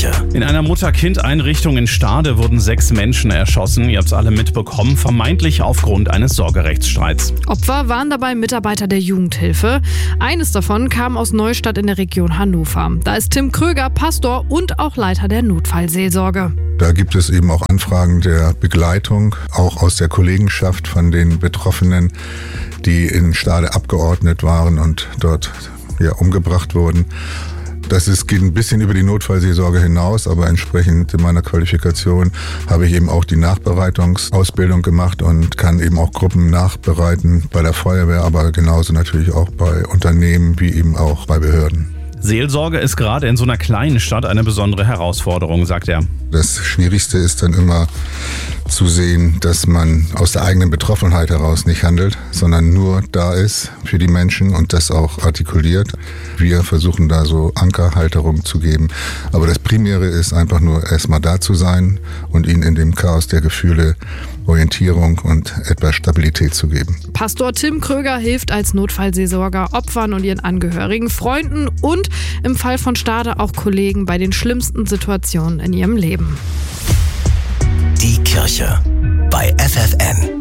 Kirche. In einer Mutter-Kind-Einrichtung in Stade wurden 6 Menschen erschossen. Ihr habt es alle mitbekommen, vermeintlich aufgrund eines Sorgerechtsstreits. Opfer waren dabei Mitarbeiter der Jugendhilfe. Eines davon kam aus Neustadt in der Region Hannover. Da ist Tim Kröger Pastor und auch Leiter der Notfallseelsorge. Da gibt es eben auch Anfragen der Begleitung, auch aus der Kollegenschaft von den Betroffenen, die in Stade abgeordnet waren und dort umgebracht wurden. Geht ein bisschen über die Notfallseelsorge hinaus, aber entsprechend meiner Qualifikation habe ich eben auch die Nachbereitungsausbildung gemacht und kann eben auch Gruppen nachbereiten bei der Feuerwehr, aber genauso natürlich auch bei Unternehmen wie eben auch bei Behörden. Seelsorge ist gerade in so einer kleinen Stadt eine besondere Herausforderung, sagt er. Das Schwierigste ist dann immer zu sehen, dass man aus der eigenen Betroffenheit heraus nicht handelt, sondern nur da ist für die Menschen und das auch artikuliert. Wir versuchen da so Ankerhalterung zu geben. Aber das Primäre ist einfach nur erstmal da zu sein und ihnen in dem Chaos der Gefühle Orientierung und etwas Stabilität zu geben. Pastor Tim Kröger hilft als Notfallseelsorger Opfern und ihren Angehörigen, Freunden und im Fall von Stade auch Kollegen bei den schlimmsten Situationen in ihrem Leben. Die Kirche bei FFN.